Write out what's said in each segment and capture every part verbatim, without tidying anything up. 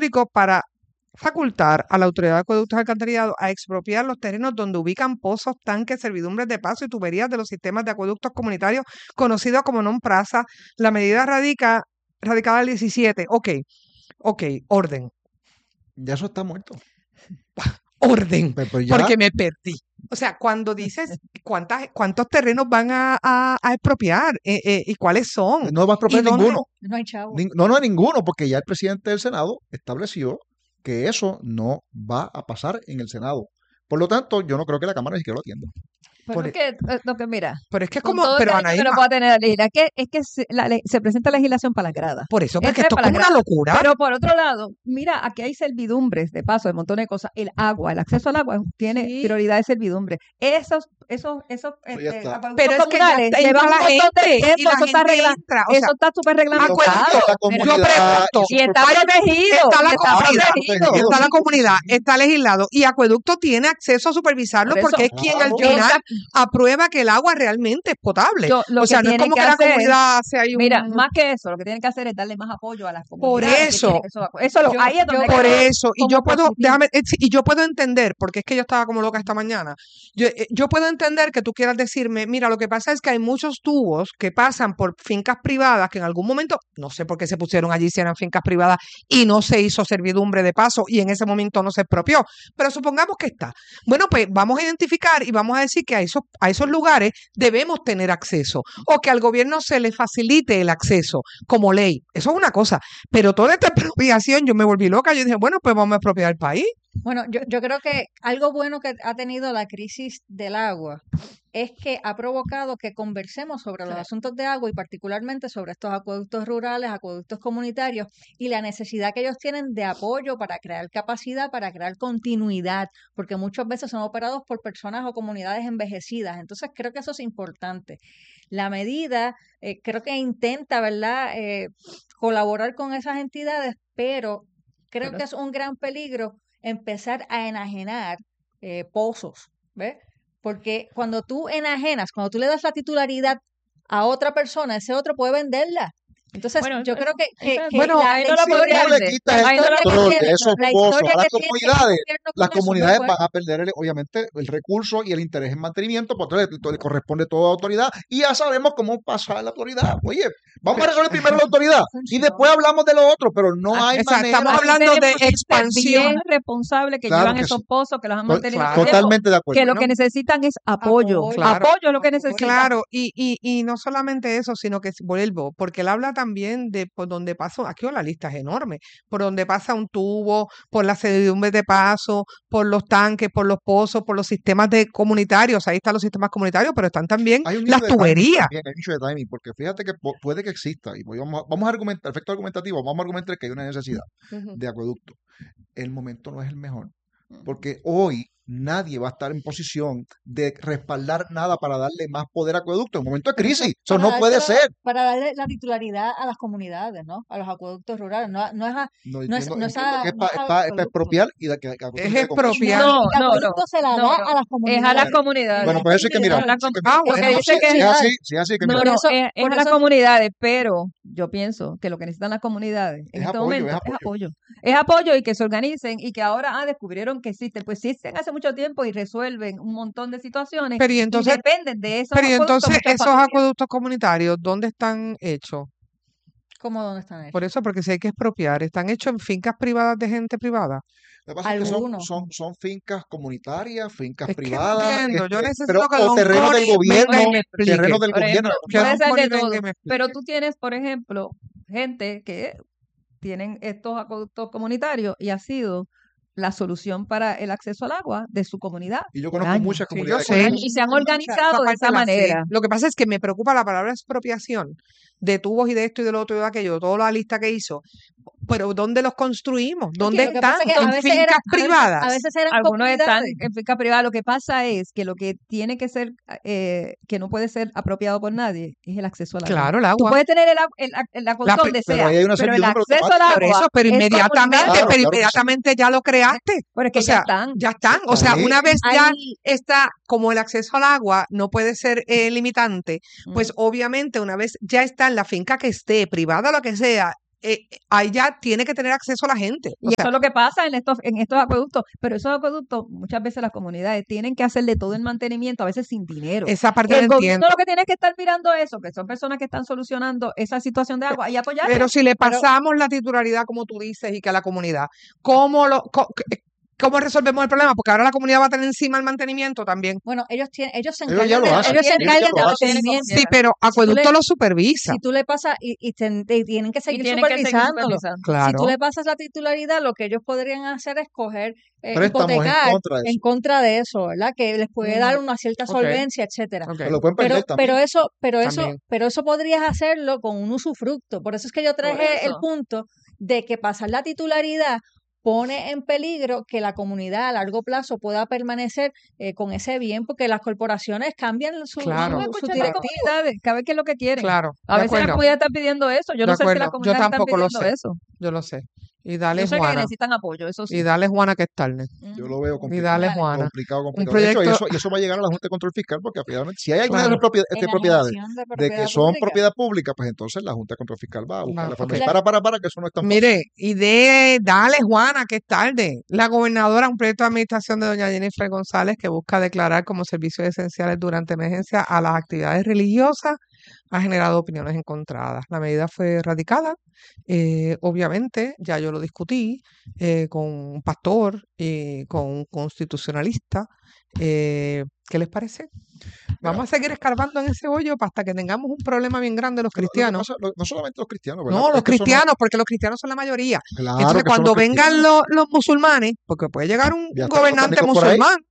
Público para facultar a la Autoridad de Acueductos y Alcantarillados a expropiar los terrenos donde ubican pozos, tanques, servidumbres de paso y tuberías de los sistemas de acueductos comunitarios conocidos como non praza. La medida radica, radicada al diecisiete. Ok, ok, orden. Ya eso está muerto. Orden, Pero, pero ya, porque me perdí. O sea, cuando dices cuántas, cuántos terrenos van a, a, a expropiar eh, eh, y cuáles son. no va a expropiar ¿Y dónde? ninguno. No hay chavo. Nin- No, no hay ninguno, porque ya el presidente del Senado estableció que eso no va a pasar en el Senado. Por lo tanto, yo no creo que la Cámara ni siquiera lo atienda. Pero Por es que, eh, lo que mira, Pero es que es con como, todo el pero cariño que Anaíma, no pueda tener la legislación, es que, es que se, la ley- se presenta legislación para las gradas. por eso, porque Esto es esto es para como las una gradas. locura. Pero por otro lado, mira, aquí hay servidumbres de paso, de montones de cosas. El agua, el acceso al agua tiene Sí. prioridad de servidumbre. Esos, esos, esos Pero ya este, está. acueductos Pero es que ya comunales está- llevan entra un la montón de gente y tiempo, la eso está, gente regla- entra, o eso sea, está súper reglamentado. acueducto, La yo comunidad pregunto, Y está Vaya, protegido. está la y está comunidad, protegido. está la comunidad, está legislado y Acueducto tiene acceso a supervisarlo Por eso. porque es quien al Claro. final Esa- aprueba que el agua realmente es potable. Yo- lo O sea, que no es tienen como que que la hacer- comunidad hace ahí un... Mira, más que eso, lo que tienen que hacer es darle más apoyo a las Por comunidades. que eso. tienen eso, eso lo, Yo- ahí es donde Por hay que- eso, y como yo puedo, positivo. déjame, eh, sí, y yo puedo entender, porque es que yo estaba como loca esta mañana, yo, eh, yo puedo entender que tú quieras decirme, mira, lo que pasa es que hay muchos tubos que pasan por fincas privadas que en algún momento, no sé por qué se pusieron allí si eran fincas privadas y no se hizo servidumbre de paso y en ese momento no se expropió, pero supongamos que está. Bueno, pues vamos a identificar y vamos a decir que a esos, a esos lugares debemos tener acceso o que al gobierno se le facilite el acceso como ley. Eso es una cosa, pero toda esta expropiación yo me volví loca, yo dije, bueno, pues vamos a expropiar el país. Bueno, yo, yo creo que algo bueno que ha tenido la crisis del agua es que ha provocado que conversemos sobre los asuntos de agua y particularmente sobre estos acueductos rurales, acueductos comunitarios y la necesidad que ellos tienen de apoyo para crear capacidad, para crear continuidad, porque muchas veces son operados por personas o comunidades envejecidas. Entonces, creo que eso es importante. La medida, eh, creo que intenta, ¿verdad?, eh, colaborar con esas entidades, pero creo Pero- que es un gran peligro empezar a enajenar eh, pozos, ¿ves? Porque cuando tú enajenas, cuando tú le das la titularidad a otra persona, ese otro puede venderla. Entonces, Bueno, yo eso- creo que, que, eso- que bueno, la, ahí la no la Si historia, tú podría le quitas la el historia que control tiene- de esos la pozos historia a las que tiene el comunidades, gobierno con las eso no comunidades fue- van a perder, el- obviamente, el recurso y el interés en mantenimiento, porque le, le corresponde toda autoridad y ya sabemos cómo pasa la autoridad. Oye, vamos a resolver primero la autoridad y después hablamos de lo otro, pero no Ah, hay o sea, manera. estamos Aquí hablando de tenemos gente expansión. bien responsable que Claro llevan que esos sí. pozos, que los han To- mantenido claro. mucho tiempo, Totalmente de acuerdo. que lo Bueno, que necesitan es apoyo. Apoyo. Claro. Apoyo es lo que necesitan. Claro, y, y, y no solamente eso, sino que vuelvo, porque él habla también de por donde pasa, aquí la lista es enorme, por donde pasa un tubo, por las servidumbres de paso, por los tanques, por los pozos, por los sistemas de comunitarios, ahí están los sistemas comunitarios, pero están también Hay un las issue de timing tuberías. también, hay un issue de timing, porque fíjate que po- puede que exista, y voy- vamos a, vamos a argumentar, efecto argumentativo, vamos a argumentar que hay una necesidad Ujú. de acueducto. El momento no es el mejor, porque hoy nadie va a estar en posición de respaldar nada para darle más poder a acueducto. En un momento de crisis, eso Para no puede dársela- ser. Para darle la titularidad a las comunidades, ¿no? A los acueductos rurales. No, no es a, No, No es- entiendo, no es entiendo a- que es no para es a acueducto. expropiar y de que, que acueducto Es se compre. expropiar. No, No, el no, acueducto se la no, da no. a las Es a comunidades. las comunidades. Bueno, pues eso es que mira, Es a las sí que- Ah, Lo que bueno, dice si que es es así, si es así que No, mira, Por no, eso- es, es por a las eso- comunidades, pero yo pienso que lo que necesitan las comunidades en Es este apoyo, momento es es apoyo. apoyo. Es apoyo y que se organicen y que ahora ah, descubrieron que existen. Pues existen hace mucho tiempo y resuelven un montón de situaciones Pero y entonces, y dependen de esos pero y acueductos entonces muchas esos familias. acueductos comunitarios, ¿dónde están hechos? ¿Cómo dónde están hechos? Por eso, porque si hay que expropiar, están hechos en fincas privadas de gente privada. lo que pasa es que son, Algunos. son, son fincas comunitarias, fincas Es que no privadas, entiendo, yo este, necesito pero, que o Don terrenos del Connie gobierno, venga y me explique. terrenos del Por gobierno. ejemplo, Que puede Don ser de Connie venga todo, y me pero explique. tú tienes, por ejemplo, gente que tienen estos acueductos comunitarios y ha sido la solución para el acceso al agua de su comunidad. Y yo por conozco años. muchas Sí, yo comunidades. sé. con- Y se han Esa organizado de parte esa la sé. manera. Lo que pasa es que me preocupa la palabra expropiación de tubos y de esto y de lo otro y de aquello, toda la lista que hizo. Pero ¿dónde los construimos? ¿Dónde lo que están? pasa es que a ¿En veces fincas eran- a veces- privadas? A veces eran Algunos están comunidades. en finca privada. Lo que pasa es que lo que tiene que ser, eh, que no puede ser apropiado por nadie, es el acceso al agua. Claro, el Tú agua. puedes tener el, agu- el, ac- el acueducto La pri- donde pero sea, ahí hay una pero el servidumbre acceso al automática. Por agua eso, pero es inmediatamente, comunidad. Claro, pero claro que sí. inmediatamente ya lo creaste. Pero es que O ya sea, están. ya están. O sea, Ahí. una vez ya Hay- está, como el acceso al agua no puede ser eh, limitante, pues Mm. obviamente una vez ya está en la finca que esté, privada o lo que sea, eh, allá tiene que tener acceso a la gente. O Y sea, eso es lo que pasa en estos, en estos acueductos. Pero esos acueductos, muchas veces las comunidades tienen que hacerle todo el mantenimiento, a veces sin dinero. esa parte El la gobierno entiendo. lo que tiene que estar mirando eso, que son personas que están solucionando esa situación de agua y apoyarles. Pero si le Pero- pasamos la titularidad, como tú dices, y que a la comunidad, ¿cómo lo, co- ¿cómo resolvemos el problema? Porque ahora la comunidad va a tener encima el mantenimiento también. Bueno, ellos tienen, ellos se Ellos ya encargan lo de, hacen, ellos se ellos ya encargan lo del hacen. mantenimiento. Sí, pero Acueducto le- lo supervisa. Si tú le pasas y, y ten- y tienen que Y seguir tienen que seguir supervisándolo. supervisando. Si Claro. tú le pasas la titularidad, lo que ellos podrían hacer es coger, eh, Préstamos en hipotecar contra de en eso. contra de eso, ¿verdad? Que les puede dar Ujú. una cierta Ok. solvencia, etcétera. Ok. Pero lo pueden Pero, perder también. pero eso, pero eso, También. pero eso podrías hacerlo con un usufructo. Por eso es que yo Por traje el eso. punto de que pasar la titularidad pone en peligro que la comunidad a largo plazo pueda permanecer eh, con ese bien, porque las corporaciones cambian su, Claro. Vamos a su, su escuchar a las directiva. comunidades, que a ver qué es lo que quieren. Claro, A de veces las acuerdo, comunidades están pidiendo eso. Yo de no sé si las acuerdo. Yo comunidades están tampoco lo pidiendo sé. eso. Yo lo sé. Y dale, Yo sé que Juana. necesitan apoyo, eso sí. Y dale, Juana, que es tarde. Yo Ujú. lo veo Y complicado. dale, Dale. Juana. Complicado, Un complicado. De hecho, y proyecto, eso, y eso va a llegar a la Junta de Control Fiscal porque finalmente, si hay alguna claro, propiedad, este, En propiedades alienación de de que propiedad son pública. propiedad pública, pues entonces la Junta de Control Fiscal va a buscar va, la forma. ok. de Para, para, para, que eso no es tan fácil. Mire, y de, dale, Juana, que es tarde. La gobernadora, un proyecto de administración de doña Jennifer González que busca declarar como servicios esenciales durante emergencia a las actividades religiosas, ha generado opiniones encontradas. La medida fue radicada. eh, obviamente, ya yo lo discutí eh, con un pastor y con un constitucionalista. Eh, ¿qué les parece? Vamos a seguir escarbando en ese hoyo hasta que tengamos un problema bien grande los Lo- lo que cristianos. pasa- lo- no solamente los cristianos, ¿verdad? No, Porque los es que eso no- cristianos, porque los cristianos son la mayoría. claro Entonces, que son cuando los vengan cristianos. los, los musulmanes, porque puede llegar un, Ya un están los gobernante satánicos por ahí. musulmán.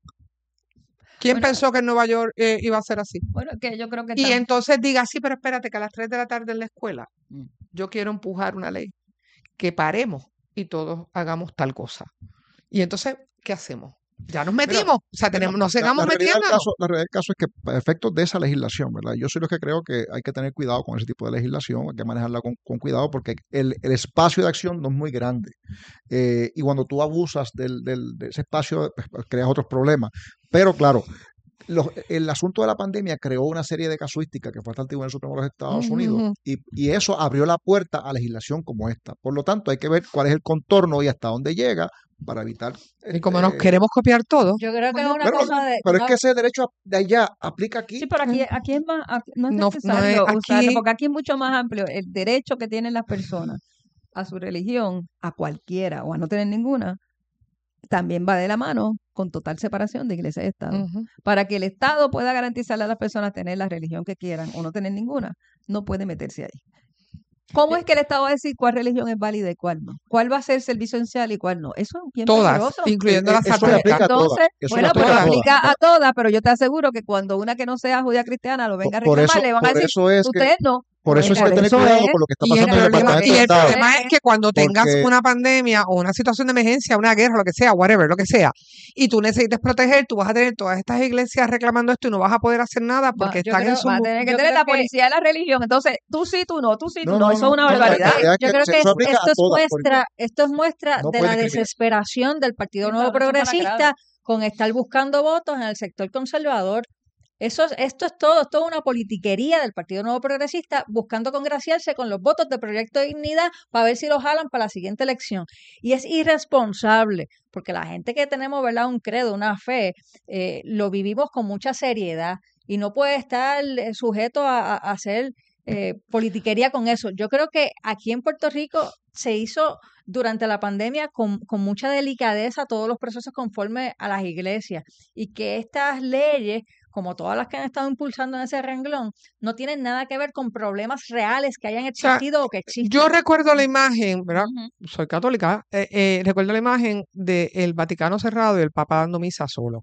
¿Quién Bueno, pensó que en Nueva York eh, iba a ser así? bueno, que yo creo que Y están- entonces diga, sí, pero espérate, que a las tres de la tarde en la escuela Mm. yo quiero empujar una ley que paremos y todos hagamos tal cosa. Y entonces, ¿qué hacemos? Ya nos Mira, metimos, o sea, mira, tenemos, nos la, sigamos la realidad del metiéndonos. caso, la realidad del caso es que para efectos de esa legislación, ¿verdad? Yo soy los que creo que hay que tener cuidado con ese tipo de legislación, hay que manejarla con, con cuidado porque el, el espacio de acción no es muy grande. Eh, y cuando tú abusas del, del- de ese espacio, pues, creas otros problemas. Pero claro, los- el asunto de la pandemia creó una serie de casuísticas que fue hasta el Tribunal Supremo de los Estados Unidos Ujú. y, y eso abrió la puerta a legislación como esta. Por lo tanto, hay que ver cuál es el contorno y hasta dónde llega para evitar. Y como nos este, queremos copiar todo, Yo creo que Bueno, es una pero, cosa de... pero es una- que ese derecho de allá aplica aquí. Sí, pero aquí, aquí es más, aquí no es no, no necesario es usarlo, aquí, porque aquí es mucho más amplio el derecho que tienen las personas a su religión, a cualquiera o a no tener ninguna, también va de la mano con total separación de iglesia y Estado. ujú. Para que el Estado pueda garantizarle a las personas tener la religión que quieran o no tener ninguna, no puede meterse ahí. ¿Cómo es que el Estado va a decir cuál religión es válida y cuál no? ¿Cuál va a ser servicio esencial y cuál no? Eso es bien Todas, peligroso. incluyendo Eh, las eso le satánicas. aplica a todas. Entonces, Eso bueno, le pero aplica a todas. aplica a todas, pero yo te aseguro que cuando una que no sea judía cristiana lo venga a Por reclamar, eso, le van a por decir, eso es que, usted no. por eso Pues es que hay que por tener eso cuidado es. con lo que está Y el pasando en el problema, Departamento y de el Estado. problema es que cuando tengas Porque una pandemia o una situación de emergencia, una guerra, lo que sea, whatever, lo que sea, y tú necesites proteger, tú vas a tener todas estas iglesias reclamando esto y no vas a poder hacer nada Va, porque yo están en creo- su... Va a mu- tener que yo tener creo la que- policía de la religión. Entonces, tú sí, tú no, tú sí, tú No, no. no, Eso no, es una no, la barbaridad. realidad es Yo que creo se- que eso es- aplica esto a es todas, porque muestra, esto es muestra no de puede la discriminar. desesperación del Partido Sí, Nuevo claro, eso está Progresista lacrado. con estar buscando votos en el sector conservador. Eso es, esto es todo, es toda una politiquería del Partido Nuevo Progresista buscando congraciarse con los votos de Proyecto de Dignidad para ver si los jalan para la siguiente elección. Y es irresponsable, porque la gente que tenemos, ¿verdad?, un credo, una fe, eh, lo vivimos con mucha seriedad y no puede estar eh, sujeto a, a- a hacer eh, politiquería con eso. Yo creo que aquí en Puerto Rico se hizo durante la pandemia con, con mucha delicadeza todos los procesos conforme a las iglesias y que estas leyes, como todas las que han estado impulsando en ese renglón, no tienen nada que ver con problemas reales que hayan sea, existido o que existen. Yo recuerdo la imagen, ¿verdad? Ujú. Soy católica, eh, eh, recuerdo la imagen del Vaticano cerrado y el Papa dando misa solo.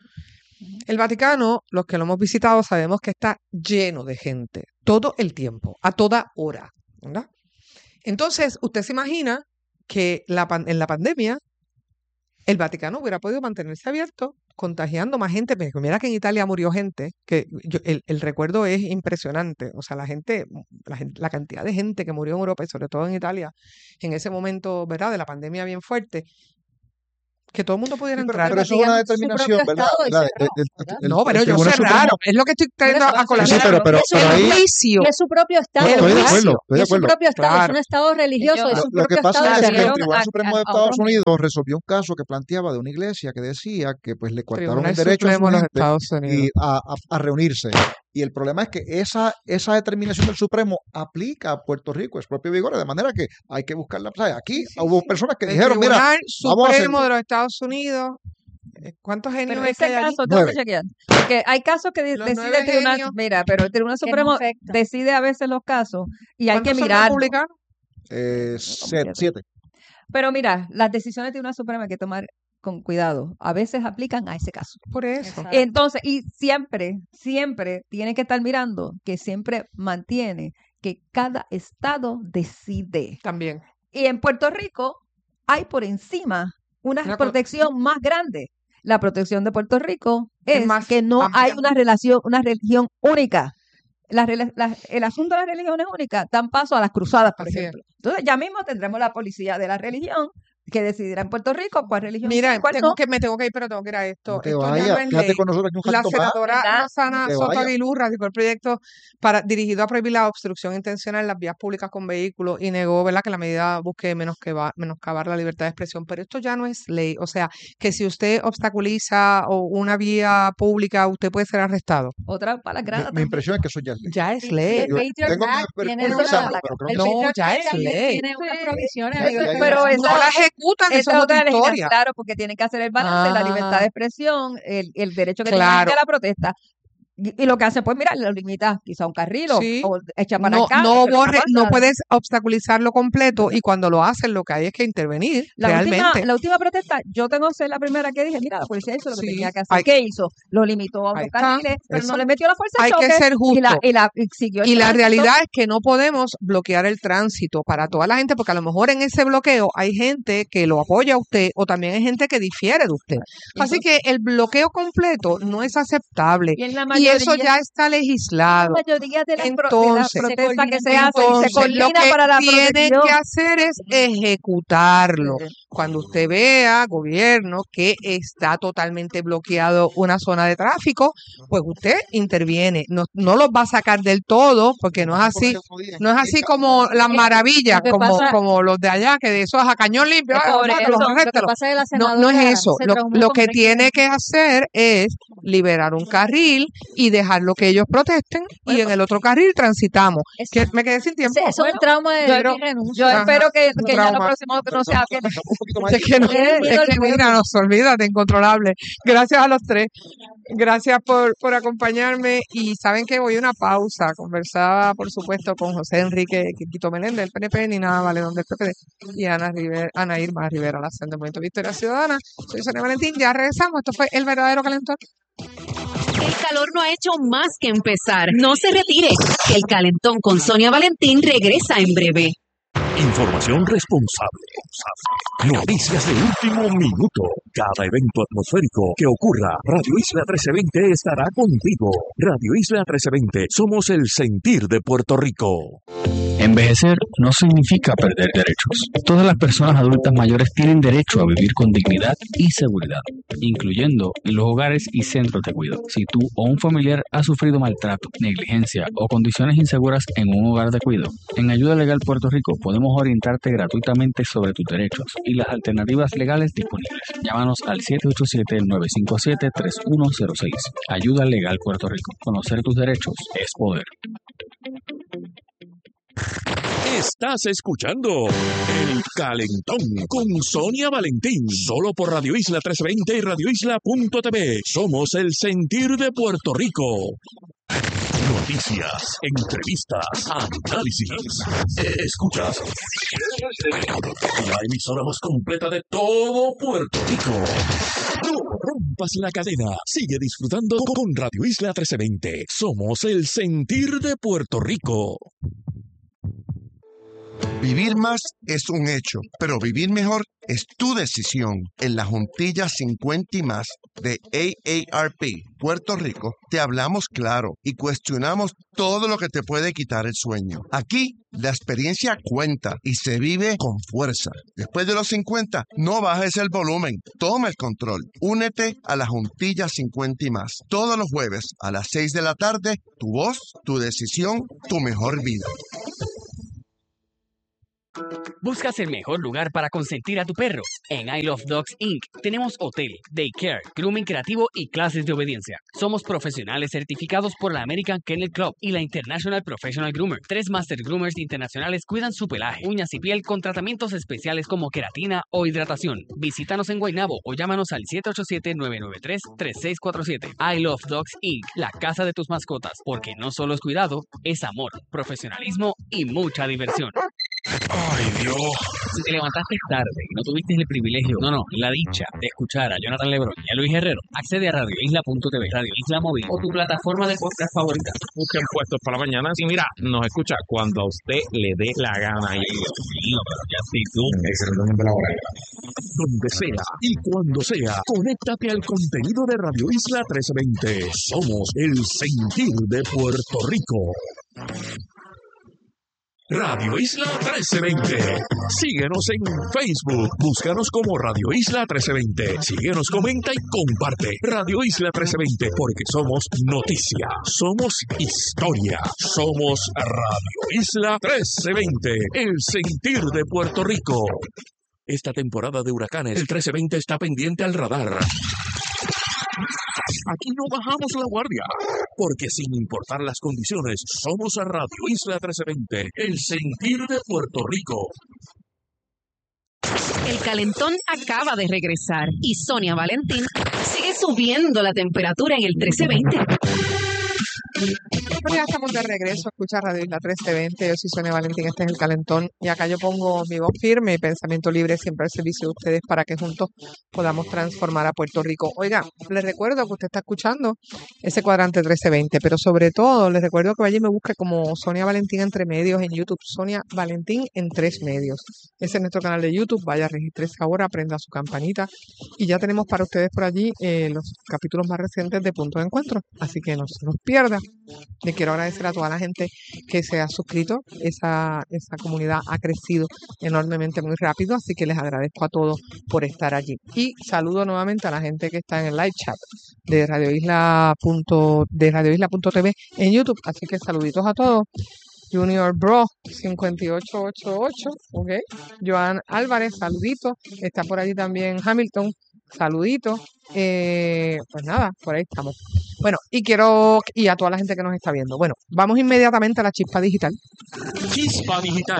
El Vaticano, los que lo hemos visitado, sabemos que está lleno de gente, todo el tiempo, a toda hora, ¿verdad? Entonces, usted se imagina que la, pan- en la pandemia el Vaticano hubiera podido mantenerse abierto, contagiando más gente. Pero mira que en Italia murió gente, que yo- el, el recuerdo es impresionante. O sea, la gente, la gente, la cantidad de gente que murió en Europa y sobre todo en Italia en ese momento, ¿verdad?, de la pandemia bien fuerte, que todo el mundo pudiera Sí, pero, entrar. pero eso es una Digan su determinación, propio ¿verdad? estado y La- cerró, el- el- ¿verdad? el- No, pero el yo Tribunal sé Supremo- raro. Es lo que estoy trayendo Por eso, a colación. Sí, pero, pero, es pero un ahí, juicio. Y es su propio estado. no, estoy de juicio. acuerdo, estoy Y de es su acuerdo. propio estado, es Claro. un estado religioso, Ellos- es Lo, su lo que propio pasa estado es que el trajeron cerró. Tribunal a- Supremo a- de a Estados otros Unidos resolvió un caso que planteaba de una iglesia que decía que pues le cortaron Tribunal el derecho a su Supremo de los gente Estados Unidos. y a, a- a reunirse. Y el problema es que esa, esa determinación del Supremo aplica a Puerto Rico, es propio vigor, de manera que hay que buscarla. O sea, aquí hubo personas que El dijeron, mira, Tribunal vamos a hacer- Supremo de los Estados Unidos. eh, ¿Cuántos genios Pero hay que ese hay allí? caso, tengo Nueve. que chequear. Porque hay casos que de- Los decide nueve el Tribunal, genios mira, pero el Tribunal Que no Supremo afecta. decide a veces los casos y hay que ¿Cuántos son mirar. republicanos? eh, siete, siete. Pero mira, las decisiones del Tribunal Supremo hay que tomar con cuidado. A veces aplican a ese caso. Por eso. Exacto. Entonces, y siempre, siempre tiene que estar mirando que siempre mantiene que cada estado decide. También. Y en Puerto Rico hay por encima una Una co- protección más grande. La protección de Puerto Rico Es es más que no amplia. hay una relación, una religión única. La rela- la- el asunto de las religiones únicas dan paso a las cruzadas, por Así es. ejemplo. Entonces, ya mismo tendremos la policía de la religión que decidirá en Puerto Rico cuál religión sí Mira, y cuál tengo no. que, me tengo que ir, pero tengo que ir a esto. No te Esto ya vayas, no es quédate ley. con nosotros aquí un La ratito más. senadora ¿Verdad? Rosana Que Soto vaya. Aguilú radicó el proyecto para, dirigido a prohibir la obstrucción intencional en las vías públicas con vehículos y negó, ¿verdad?, que la medida busque menos que va, menoscabar la libertad de expresión. Pero esto ya no es ley. O sea, que si usted obstaculiza o una vía pública, usted puede ser arrestado. Otra para las Mi, gradas mi también. impresión es que eso ya es ley. Ya es Sí, ley. el Yo Patriot tengo que Act ver- tiene revisarlo, una- pero creo el que No, Patriot ya Act es también ley. tiene unas Sí. provisiones. Ya- amigo. ya- ya- Pero No No esa- la ejecutan, eso Esa es es otra otra legislación, historia. claro, porque tienen que hacer el balance, la libertad Ah. de expresión, el, el derecho que tiene la Claro. gente a la protesta. Y, y lo que hace, pues mira, lo limita quizá a un carril o, Sí. o echa para No, acá. no pero borre, una no cosa- puedes obstaculizarlo completo y cuando lo hacen lo que hay es que intervenir La realmente. última, la última protesta, yo tengo que ser la primera que dije, mira, la policía hizo lo que Sí, tenía que hacer. hay- ¿Qué hizo? Lo limitó a Ahí unos está, carriles, pero eso. no le metió la fuerza de Hay choque que ser y, la, justo. y, la, y siguió el Y la tránsito. realidad es que no podemos bloquear el tránsito para toda la gente, porque a lo mejor en ese bloqueo hay gente que lo apoya a usted o también hay gente que difiere de usted. Así que el bloqueo completo no es aceptable Y en la y mayoría, eso ya está legislado. la mayoría de las, pro- de las Entonces, protestas que se se hacen Entonces, se lo coordinan que para la tienen protección. que hacer es ejecutarlo. Cuando usted vea, gobierno, que está totalmente bloqueado una zona de tráfico, pues usted interviene. No, no los va a sacar del todo, porque no es así. No es así como las maravillas, lo que como, pasa- como los de allá, que de eso es a cañón limpio. Es ay, por sácalo, eso, lo que Lo que arréstalo. pasa es que la No, senadora no es eso. se Lo, traumó lo con que Ricky tiene que hacer es liberar un carril y dejarlo que ellos protesten y en el otro carril transitamos. Es- Que me quedé sin tiempo. Ese- Eso es un trauma de yo- Ricky renuncia. Yo Ajá, espero que, un que ya lo trauma. próximo no sea que Un poquito más. Es que, no, Tiene miedo es al que pueblo. mira, nos olvídate, incontrolable. Gracias a los tres. Gracias por, por acompañarme. Y saben que voy a una pausa. Conversaba, por supuesto, con José Enrique Quito Meléndez, del P N P, ni nada Valedón del P P D, y Ana, Rivera, Ana Irma Rivera, la del Movimiento Victoria Ciudadana. Soy Sonia Valentín. Ya regresamos. Esto fue El Verdadero Calentón. El calor no ha hecho más que empezar. No se retire. El calentón con Sonia Valentín regresa en breve. Información responsable. Noticias de último minuto. Cada evento atmosférico que ocurra, Radio Isla trece veinte estará contigo. Radio Isla trece veinte, somos el sentir de Puerto Rico. Envejecer no significa perder derechos. Todas las personas adultas mayores tienen derecho a vivir con dignidad y seguridad, incluyendo en los hogares y centros de cuidado. Si tú o un familiar ha sufrido maltrato, negligencia o condiciones inseguras en un hogar de cuidado, en Ayuda Legal Puerto Rico podemos orientarte gratuitamente sobre tus derechos y las alternativas legales disponibles. Llámanos al siete ocho siete, nueve cinco siete, tres uno cero seis. Ayuda Legal Puerto Rico. Conocer tus derechos es poder. Estás escuchando El Calentón con Sonia Valentín, solo por Radio Isla trescientos veinte y radio isla punto t v. Somos el sentir de Puerto Rico. Noticias, entrevistas, análisis. Escuchas la emisora más completa de todo Puerto Rico. No rompas la cadena. Sigue disfrutando con Radio Isla trece veinte. Somos el sentir de Puerto Rico. Vivir más es un hecho, pero vivir mejor es tu decisión. En la Juntilla cincuenta y más de A A R P Puerto Rico te hablamos claro y cuestionamos todo lo que te puede quitar el sueño. Aquí la experiencia cuenta y se vive con fuerza. Después de los cincuenta, no bajes el volumen, toma el control. Únete a la Juntilla cincuenta y más. Todos los jueves a las seis de la tarde, tu voz, tu decisión, tu mejor vida. ¿Buscas el mejor lugar para consentir a tu perro? En I Love Dogs incorporated tenemos hotel, daycare, grooming creativo y clases de obediencia. Somos profesionales certificados por la American Kennel Club y la International Professional Groomer. Tres Master Groomers internacionales cuidan su pelaje, uñas y piel con tratamientos especiales como queratina o hidratación. Visítanos en Guaynabo o llámanos al siete ocho siete, nueve nueve tres, tres seis cuatro siete. I Love Dogs incorporated, la casa de tus mascotas, porque no solo es cuidado, es amor, profesionalismo y mucha diversión. Ay, Dios. Si te levantaste tarde y no tuviste el privilegio, no, no, la dicha de escuchar a Jonathan Lebrón y a Luis Herrero, accede a radio isla punto t v, Radio Isla Móvil o tu plataforma de podcast favorita. Busquen puestos para la mañana. Y mira, nos escucha cuando a usted le dé la gana. Ay, Dios mío, pero ya sí tú. Excelente la hora. Donde sea y cuando sea, conéctate al contenido de Radio Isla trece veinte. Somos el sentir de Puerto Rico. Radio Isla trece veinte. Síguenos en Facebook. Búscanos como Radio Isla trece veinte. Síguenos, comenta y comparte. Radio Isla trece veinte, porque somos noticia, somos historia, somos Radio Isla trece veinte, el sentir de Puerto Rico. Esta temporada de huracanes, el trece veinte está pendiente al radar. Aquí no bajamos la guardia, porque sin importar las condiciones, somos a Radio Isla trece veinte, el sentir de Puerto Rico. El calentón acaba de regresar y Sonia Valentín sigue subiendo la temperatura en el trece veinte. Bueno, ya estamos de regreso. Escucha Radio Isla trece veinte. Yo soy Sonia Valentín, este es el calentón. Y acá yo pongo mi voz firme y pensamiento libre siempre al servicio de ustedes para que juntos podamos transformar a Puerto Rico. Oiga, les recuerdo que usted está escuchando ese cuadrante trece veinte, pero sobre todo les recuerdo que vaya y me busque como Sonia Valentín entre medios en YouTube. Sonia Valentín en tres medios. Ese es nuestro canal de YouTube. Vaya, regístrese ahora, prenda su campanita. Y ya tenemos para ustedes por allí eh, los capítulos más recientes de Punto de Encuentro. Así que no se los pierda. Le quiero agradecer a toda la gente que se ha suscrito. Esa, esa comunidad ha crecido enormemente muy rápido, así que les agradezco a todos por estar allí. Y saludo nuevamente a la gente que está en el live chat de Radio Isla. de Radio Isla punto t v en YouTube. Así que saluditos a todos. Junior Bro cincuenta y ocho ochenta y ocho, ok. Joan Álvarez, saludito. Está por allí también Hamilton, saludito. Eh, pues nada, por ahí estamos. Bueno, y quiero, y a toda la gente que nos está viendo. Bueno, vamos inmediatamente a la chispa digital. Chispa digital.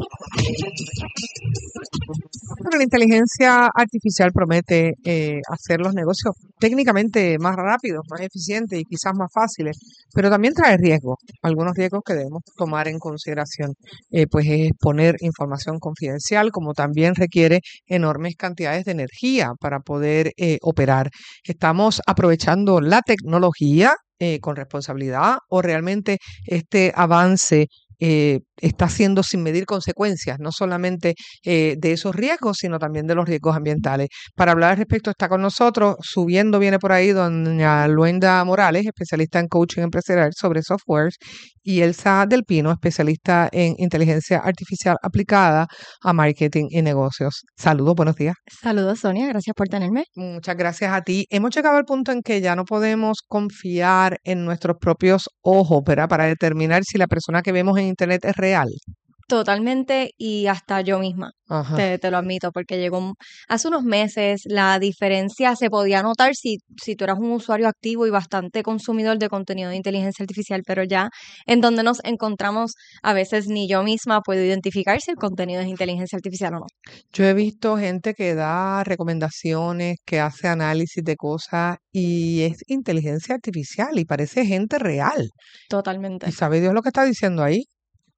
Bueno, la inteligencia artificial promete eh, hacer los negocios técnicamente más rápidos, más eficientes y quizás más fáciles, pero también trae riesgos. Algunos riesgos que debemos tomar en consideración, eh, pues es exponer información confidencial, como también requiere enormes cantidades de energía para poder eh, operar. Estamos aprovechando la tecnología eh, con responsabilidad, o realmente este avance eh, está siendo sin medir consecuencias, no solamente eh, de esos riesgos, sino también de los riesgos ambientales. Para hablar al respecto está con nosotros, subiendo viene por ahí doña Luenda Morales, especialista en coaching empresarial sobre softwares, y Elsa Del Pino, especialista en inteligencia artificial aplicada a marketing y negocios. Saludos, buenos días. Saludos, Sonia, gracias por tenerme. Muchas gracias a ti. Hemos llegado al punto en que ya no podemos confiar en nuestros propios ojos, ¿verdad? Para determinar si la persona que vemos en internet es real. Totalmente, y hasta yo misma, te, te lo admito, porque llegó un- hace unos meses, la diferencia se podía notar si, si tú eras un usuario activo y bastante consumidor de contenido de inteligencia artificial, pero ya en donde nos encontramos, a veces ni yo misma puedo identificar si el contenido es inteligencia artificial o no. Yo he visto gente que da recomendaciones, que hace análisis de cosas y es inteligencia artificial y parece gente real. Totalmente. ¿Y sabe Dios lo que está diciendo ahí?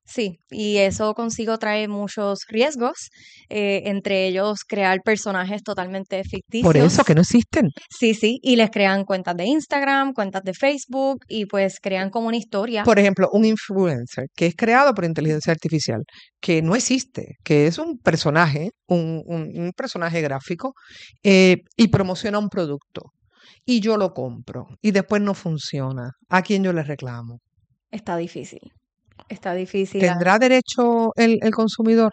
Sí, y eso consigo trae muchos riesgos, eh, entre ellos crear personajes totalmente ficticios. Por eso que no existen. Sí, sí, y les crean cuentas de Instagram, cuentas de Facebook y pues crean como una historia. Por ejemplo, un influencer que es creado por inteligencia artificial, que no existe, que es un personaje, un, un, un personaje gráfico, eh, y promociona un producto. Y yo lo compro y después no funciona. ¿A quién yo le reclamo? Está difícil. Está difícil. ¿Tendrá derecho el, el consumidor?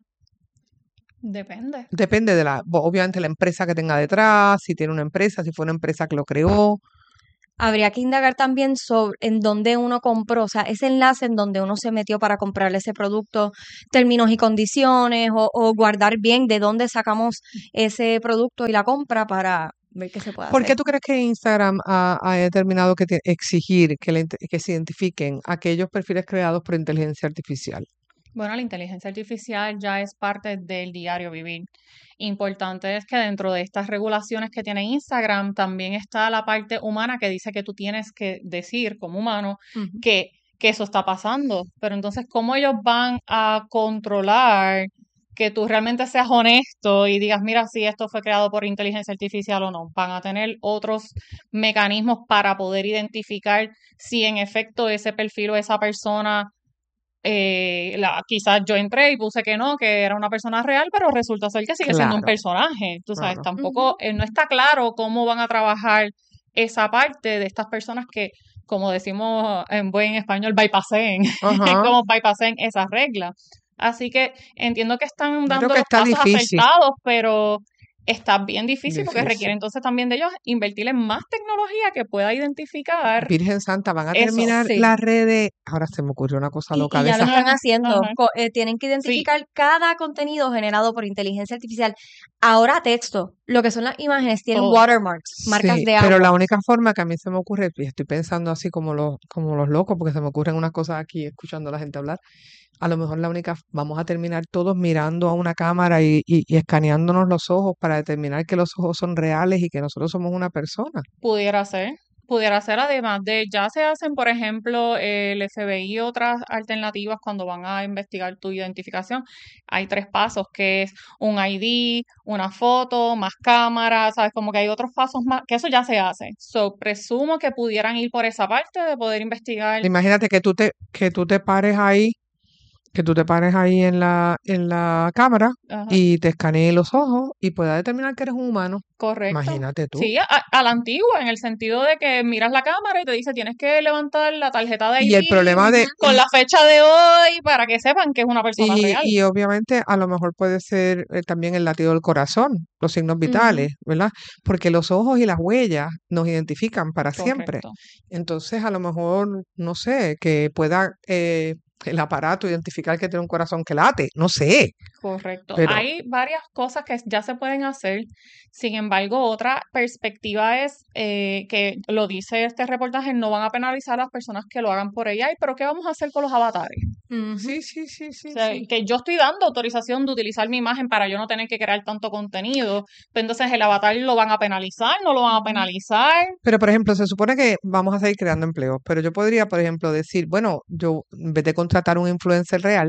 Depende. Depende de la, obviamente, la empresa que tenga detrás, si tiene una empresa, si fue una empresa que lo creó. Habría que indagar también sobre en dónde uno compró, o sea, ese enlace en donde uno se metió para comprarle ese producto, términos y condiciones, o, o guardar bien de dónde sacamos ese producto y la compra para ver qué se puede ¿Por hacer. qué tú crees que Instagram ha, ha determinado que te- exigir que, le- que se identifiquen aquellos perfiles creados por inteligencia artificial? Bueno, la inteligencia artificial ya es parte del diario vivir. Importante es que dentro de estas regulaciones que tiene Instagram también está la parte humana que dice que tú tienes que decir como humano Ujú. que, que eso está pasando. Pero entonces, ¿cómo ellos van a controlar que tú realmente seas honesto y digas, mira, si esto fue creado por inteligencia artificial o no? Van a tener otros mecanismos para poder identificar si en efecto ese perfil o esa persona, eh, la, quizás yo entré y puse que no, que era una persona real, pero resulta ser que sigue siendo un Claro, personaje. Tú sabes, claro. tampoco, eh, no está claro cómo van a trabajar esa parte de estas personas que, como decimos en buen español, bypasseen, Ajá. cómo bypasseen esas reglas. Así que entiendo que están Yo creo dando que los está pasos difícil. acertados, pero está bien difícil porque Difícil. requiere entonces también de ellos invertir en más tecnología que pueda identificar Virgen Santa, van a eso. terminar Sí. las redes. Ahora se me ocurrió una cosa Y, loca y de ya lo esas. están haciendo. Ajá. Co- eh, tienen que Sí, identificar cada contenido generado por inteligencia artificial. Ahora texto, lo que son las imágenes, tienen todo. watermarks, marcas Sí, de pero agua. la única forma que a mí se me ocurre, y estoy pensando así como los, como los locos, porque se me ocurren unas cosas aquí escuchando a la gente hablar, a lo mejor la única, vamos a terminar todos mirando a una cámara y, y, y escaneándonos los ojos para determinar que los ojos son reales y que nosotros somos una persona. Pudiera ser, pudiera ser además de, ya se hacen, por ejemplo, el F B I y otras alternativas cuando van a investigar tu identificación. Hay tres pasos, que es un I D, una foto, más cámaras, ¿sabes? Como que hay otros pasos más, que eso ya se hace. So, presumo que pudieran ir por esa parte de poder investigar. Imagínate que tú te, que tú te pares ahí, que tú te pares ahí en la, en la cámara Ajá, y te escanee los ojos y pueda determinar que eres un humano. correcto. Imagínate tú. Sí, a, a la antigua, en el sentido de que miras la cámara y te dice tienes que levantar la tarjeta de Y el I D problema de, con la fecha de hoy para que sepan que es una persona y, real. y obviamente a lo mejor puede ser eh, también el latido del corazón, los signos Ujú. vitales, ¿verdad? Porque los ojos y las huellas nos identifican para siempre. Correcto. Entonces, a lo mejor, no sé, que pueda eh, el aparato identificar que tiene un corazón que late, no sé, Correcto. pero Hay varias cosas que ya se pueden hacer. Sin embargo, otra perspectiva es eh, que lo dice este reportaje, no van a penalizar a las personas que lo hagan por A I, pero ¿qué vamos a hacer con los avatares? Ujú. sí, sí, sí, O sí, sea, sí. que yo estoy dando autorización de utilizar mi imagen para yo no tener que crear tanto contenido, pero entonces el avatar lo van a penalizar, no lo van a penalizar. Pero, por ejemplo, se supone que vamos a seguir creando empleos, pero yo podría, por ejemplo, decir, bueno, yo en vez de contratar un influencer real,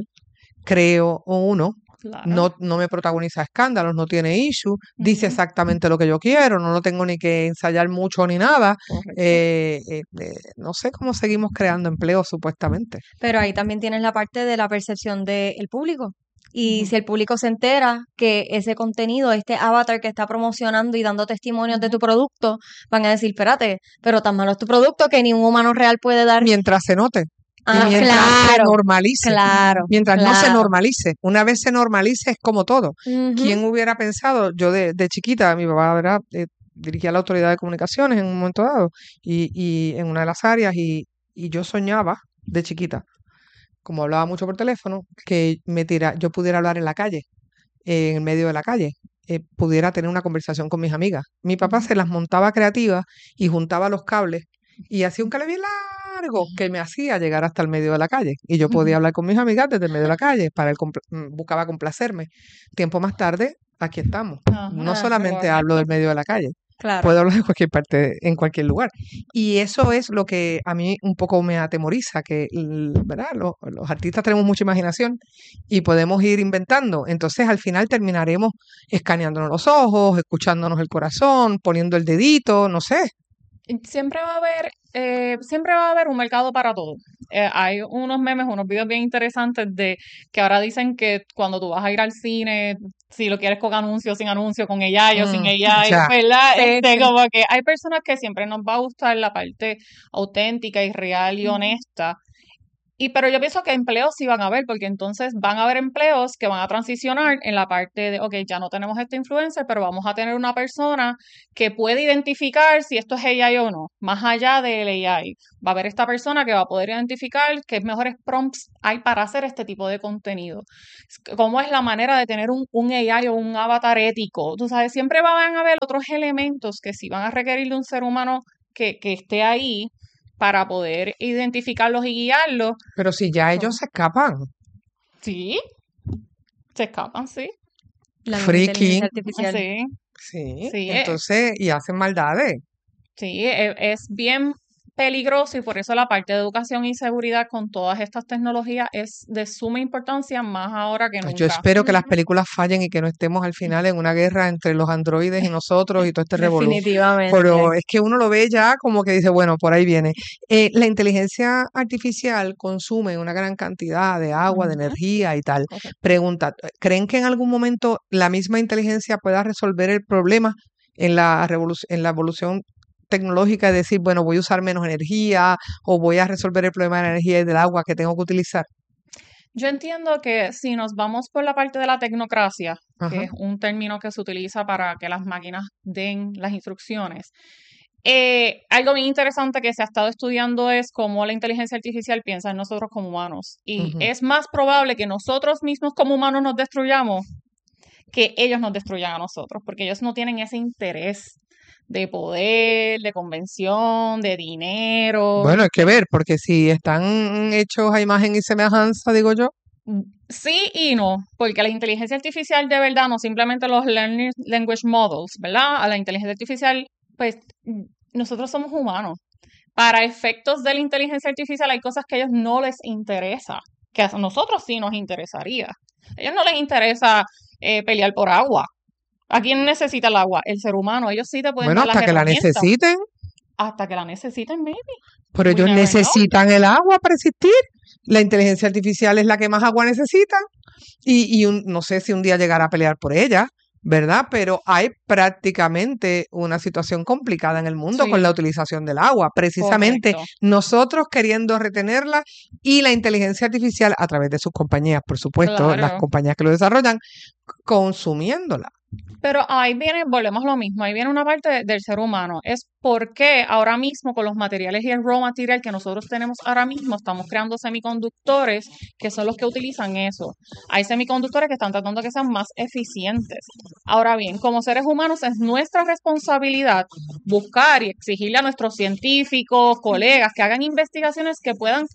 creo uno, Claro. no, no me protagoniza escándalos, no tiene issue, dice Ujú. exactamente lo que yo quiero, no lo tengo ni que ensayar mucho ni nada. Correcto. Eh, eh, eh, no sé cómo seguimos creando empleos supuestamente. Pero ahí también tienes la parte de la percepción del público. Y Ujú. si el público se entera que ese contenido, este avatar que está promocionando y dando testimonios de tu producto, van a decir, espérate, pero tan malo es tu producto que ni un humano real puede dar. Mientras se note. Y Ah, mientras se claro, normalice. claro, Mientras no se claro. normalice. Una vez se normalice es como todo. Ujú. ¿Quién hubiera pensado? Yo de, de chiquita, mi papá, ¿verdad? Eh, dirigía la autoridad de comunicaciones en un momento dado y, y en una de las áreas y, y yo soñaba de chiquita, como hablaba mucho por teléfono, que me tira, yo pudiera hablar en la calle, eh, en el medio de la calle, eh, pudiera tener una conversación con mis amigas. Mi papá Ujú. se las montaba creativas y juntaba los cables y hacía un cable bien largo que me hacía llegar hasta el medio de la calle. Y yo podía hablar con mis amigas desde el medio de la calle, para él compl- mm, buscaba complacerme. Tiempo más tarde, aquí estamos. Ajá, No Ah, solamente hablo del correcto. medio de la calle, Claro. Puedo hablar de cualquier parte, en cualquier lugar. Y eso es lo que a mí un poco me atemoriza, que ¿verdad? Los, los artistas tenemos mucha imaginación y podemos ir inventando. Entonces al final terminaremos escaneándonos los ojos, escuchándonos el corazón, poniendo el dedito, no sé. Siempre va a haber, eh, siempre va a haber un mercado para todo. Eh, hay unos memes, unos videos bien interesantes de que ahora dicen que cuando tú vas a ir al cine, si lo quieres con anuncio, sin anuncio, con ella o mm, sin ella, ¿verdad? Sí, este, sí. Como que hay personas que siempre nos va a gustar la parte auténtica y real y honesta. Y pero yo pienso que empleos sí van a haber, porque entonces van a haber empleos que van a transicionar en la parte de, ok, ya no tenemos esta influencer, pero vamos a tener una persona que puede identificar si esto es A I o no, más allá del A I. Va a haber esta persona que va a poder identificar qué mejores prompts hay para hacer este tipo de contenido. Cómo es la manera de tener un, un A I o un avatar ético. Tú sabes, siempre van a haber otros elementos que sí van a requerir de un ser humano que, que esté ahí para poder identificarlos y guiarlos. Pero si ya ellos se escapan. Sí, se escapan, sí. La Freaky. Artificial. Sí. Sí, sí, entonces, y hacen maldades. Sí, es, es bien peligroso y por eso la parte de educación y seguridad con todas estas tecnologías es de suma importancia, más ahora que nunca. Yo espero que las películas fallen y que no estemos al final en una guerra entre los androides y nosotros y todo este revolú. Definitivamente. Pero es que uno lo ve ya como que dice, bueno, por ahí viene. Eh, la inteligencia artificial consume una gran cantidad de agua, de energía y tal. Okay. Pregunta, ¿creen que en algún momento la misma inteligencia pueda resolver el problema en la revolución, en la evolución tecnológica, de decir, bueno, voy a usar menos energía o voy a resolver el problema de la energía y del agua que tengo que utilizar? Yo entiendo que si nos vamos por la parte de la tecnocracia, Ajá. que es un término que se utiliza para que las máquinas den las instrucciones, eh, algo bien interesante que se ha estado estudiando es cómo la inteligencia artificial piensa en nosotros como humanos. Y Ujú. es más probable que nosotros mismos como humanos nos destruyamos que ellos nos destruyan a nosotros, porque ellos no tienen ese interés de poder, de convención, de dinero. Bueno, hay que ver, porque si están hechos a imagen y semejanza, digo yo. Sí y no, porque la inteligencia artificial de verdad, no simplemente los learning language models, ¿verdad? A la inteligencia artificial, pues nosotros somos humanos. Para efectos de la inteligencia artificial hay cosas que a ellos no les interesa, que a nosotros sí nos interesaría. A ellos no les interesa eh, pelear por agua. ¿A quién necesita el agua? El ser humano. Ellos sí te pueden Bueno, dar las hasta que la herramientas. necesiten. Hasta que la necesiten, maybe. Pero We ellos never necesitan el agua para existir. La inteligencia artificial es la que más agua necesita. Y, y un, no sé si un día llegará a pelear por ella, ¿verdad? Pero hay prácticamente una situación complicada en el mundo Sí. con la utilización del agua. Precisamente Correcto. nosotros queriendo retenerla y la inteligencia artificial a través de sus compañías, por supuesto, Claro. las compañías que lo desarrollan, consumiéndola. Pero ahí viene, volvemos a lo mismo, ahí viene una parte de- del ser humano. Es por qué ahora mismo con los materiales y el raw material que nosotros tenemos ahora mismo estamos creando semiconductores que son los que utilizan eso. Hay semiconductores que están tratando de que sean más eficientes. Ahora bien, como seres humanos es nuestra responsabilidad buscar y exigirle a nuestros científicos, colegas que hagan investigaciones que puedan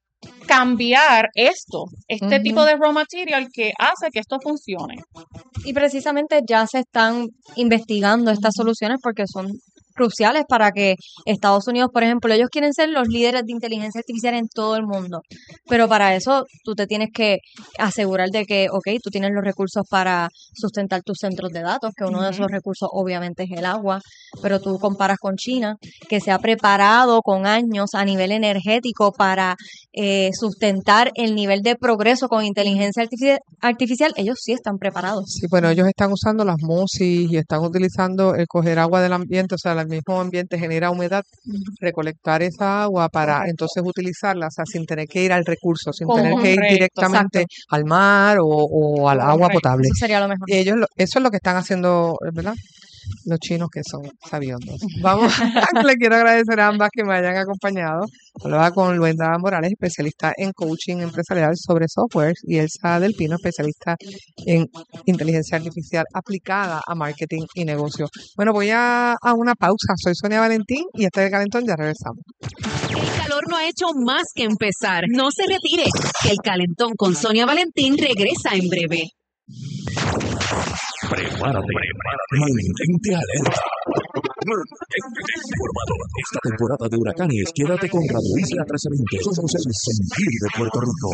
cambiar esto, este Ujú. tipo de raw material que hace que esto funcione. Y precisamente ya se están investigando estas soluciones porque son cruciales para que Estados Unidos, por ejemplo, ellos quieren ser los líderes de inteligencia artificial en todo el mundo, pero para eso tú te tienes que asegurar de que, ok, tú tienes los recursos para sustentar tus centros de datos, que uno de esos recursos obviamente es el agua, pero tú comparas con China, que se ha preparado con años a nivel energético para eh, sustentar el nivel de progreso con inteligencia artifici- artificial, ellos sí están preparados. Sí, bueno, ellos están usando las MUSIs y están utilizando el coger agua del ambiente, o sea, el mismo ambiente genera humedad, recolectar esa agua para Correcto. entonces utilizarla, o sea, sin tener que ir al recurso, sin tener que ir Correcto, directamente exacto. al mar o, o al agua Correcto. potable. Eso sería lo mejor. Ellos, lo- eso es lo que están haciendo, ¿verdad? Los chinos que son sabiondos. Vamos, le quiero agradecer a ambas que me hayan acompañado. Hablaba con Luenda Morales, especialista en coaching empresarial sobre software, y Elsa Del Pino, especialista en inteligencia artificial aplicada a marketing y negocio. Bueno, voy a, a una pausa. Soy Sonia Valentín y este es El Calentón, ya regresamos. El calor no ha hecho más que empezar. No se retire, que el calentón con Sonia Valentín regresa en breve. Prepárate, prepárate, mantente alerta, Informado. Esta temporada de huracanes, quédate con Radio Isla trece veinte. Somos el sentir de Puerto Rico.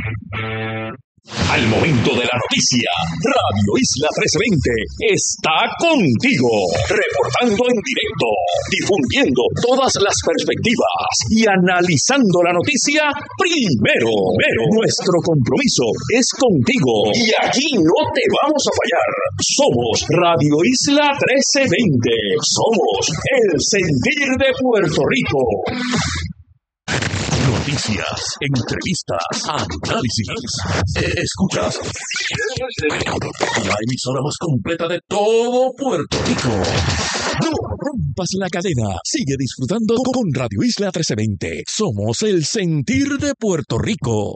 Al momento de la noticia, Radio Isla trece veinte está contigo, reportando en directo, difundiendo todas las perspectivas y analizando la noticia primero. Pero nuestro compromiso es contigo y aquí no te vamos a fallar. Somos Radio Isla trece veinte. Somos el sentir de Puerto Rico. Noticias, entrevistas, análisis. Escuchas la emisora más completa de todo Puerto Rico. No rompas la cadena. Sigue disfrutando con Radio Isla trece veinte. Somos el sentir de Puerto Rico.